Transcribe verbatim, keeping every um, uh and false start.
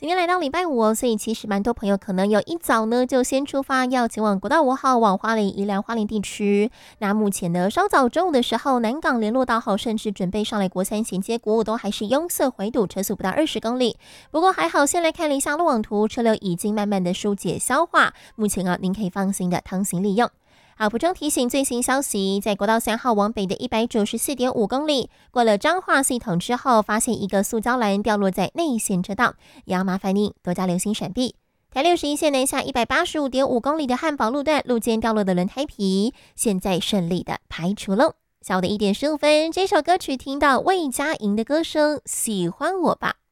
今天来到礼拜五哦，所以其实蛮多朋友可能有一早呢就先出发，要前往国道五号往花莲、宜兰花莲地区。那目前呢，稍早中午的时候，南港联络道后甚至准备上来国三衔接国五都还是拥塞回堵，车速不到二十公里。不过还好，先来看了一下路网图，车流已经慢慢的疏解消化，目前啊，您可以放心的通行利用。好，补充提醒最新消息，在国道三号往北的一百九十四点五公里，过了彰化系统之后，发现一个塑胶篮掉落在内线车道，也要麻烦您多加留心闪避。台六十一线南下一百八十五点五公里的汉宝路段，路肩掉落的轮胎皮，现在顺利的排除喽。下午的一点十五分，这首歌曲听到魏佳莹的歌声，喜欢我吧。